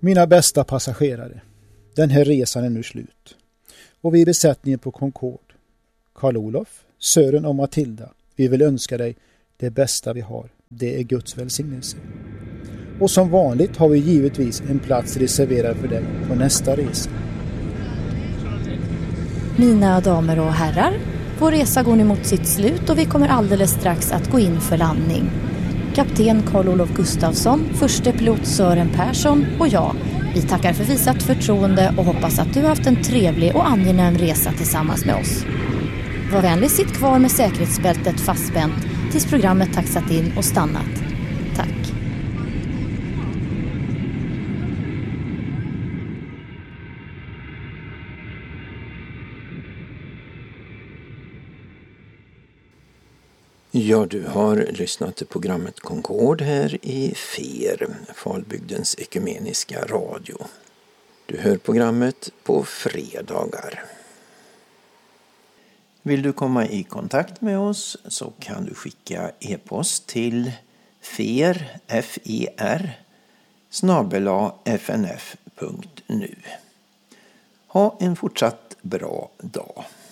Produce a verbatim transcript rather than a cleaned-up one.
Mina bästa passagerare, den här resan är nu slut. Och vi i besättningen på Concorde, Karl-Olof, Sören och Matilda, vi vill önska dig det bästa vi har. Det är Guds välsignelse. Och som vanligt har vi givetvis en plats reserverad för dig på nästa resa. Mina damer och herrar, vår resa går nu mot sitt slut och vi kommer alldeles strax att gå in för landning. Kapten Karl-Olof Gustafsson, förste pilot Sören Persson och jag, vi tackar för visat förtroende och hoppas att du har haft en trevlig och angenäm resa tillsammans med oss. Var vänlig, sitt kvar med säkerhetsbältet fastspänt tills programmet taxat in och stannat. Tack. Ja, du har lyssnat till programmet Concorde här i F E R, Falbygdens ekumeniska radio. Du hör programmet på fredagar. Vill du komma i kontakt med oss så kan du skicka e-post till fer, f e r, snabel-a f n f punkt nu. Ha en fortsatt bra dag.